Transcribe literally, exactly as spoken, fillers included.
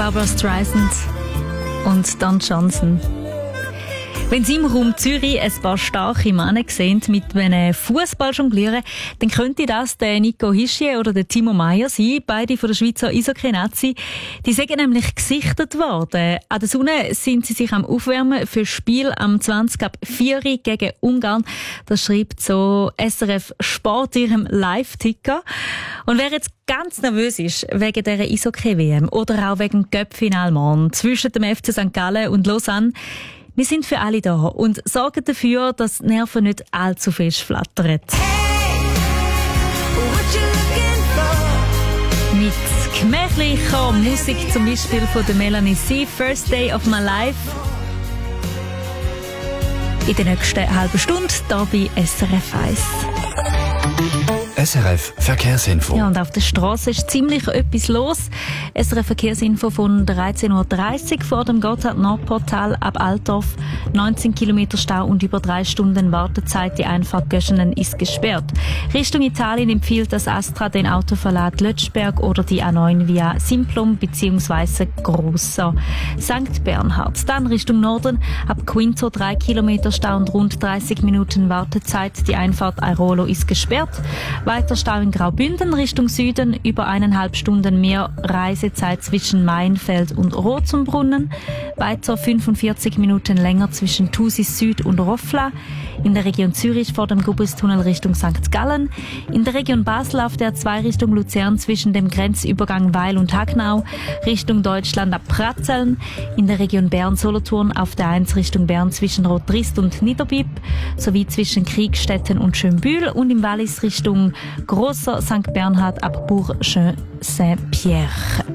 Barbra Streisand und Don Johnson. Wenn Sie im Raum Zürich ein paar starke Männer sehen mit einem Fußball jonglieren, dann könnte das der Nico Hischier oder der Timo Meyer sein, beide von der Schweizer Eishockey-Nazi. Die sind nämlich gesichtet worden. An der Sonne sind sie sich am Aufwärmen für das Spiel am zwanzig ab vier gegen Ungarn. Das schreibt so S R F Sport ihrem Live-Ticker. Und wer jetzt ganz nervös ist wegen dieser Eishockey-W M oder auch wegen dem Cup-Final morgen zwischen dem F C Sankt Gallen und Lausanne, wir sind für alle da und sorgen dafür, dass die Nerven nicht allzu fest flattern. Mit gemächlicher Musik, zum Beispiel von der Melanie C. First Day of My Life. In der nächsten halben Stunde hier bei S R F eins. S R F Verkehrsinfo. Ja, und auf der Straße ist ziemlich etwas los. S R F Verkehrsinfo von dreizehn Uhr dreißig vor dem Gotthard-Nordportal ab Altdorf. neunzehn Kilometer Stau und über drei Stunden Wartezeit. Die Einfahrt Göschenen ist gesperrt. Richtung Italien empfiehlt das Astra den Autoverlad Lötschberg oder die A neun via Simplum bzw. Grosser Sankt Bernhard. Dann Richtung Norden ab Quinto drei Kilometer Stau und rund dreißig Minuten Wartezeit. Die Einfahrt Airolo ist gesperrt. Weiter Stau in Graubünden Richtung Süden, über eineinhalb Stunden mehr Reisezeit zwischen Mainfeld und Rozenbrunnen. Weiter fünfundvierzig Minuten länger zwischen Thusis Süd und Roffla. In der Region Zürich vor dem Gubustunnel Richtung Sankt Gallen. In der Region Basel auf der zwei Richtung Luzern zwischen dem Grenzübergang Weil und Hagnau. Richtung Deutschland ab Pratzeln. In der Region Bern-Solothurn auf der eins Richtung Bern zwischen Rotrist und Niederbipp. Sowie zwischen Kriegstetten und Schönbühl. Und im Wallis Richtung Grosser Sankt Bernhard ab Bourg-Saint-Pierre.